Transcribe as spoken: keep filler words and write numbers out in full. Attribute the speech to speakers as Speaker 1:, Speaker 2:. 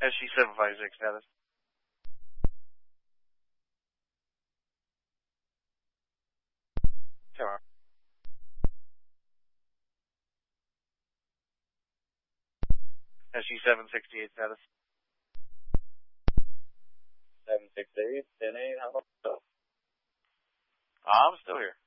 Speaker 1: S G seven five six status. Tower. S G seven sixty-eight status.
Speaker 2: seven six eight, ten eight, how about so?
Speaker 1: I'm still here.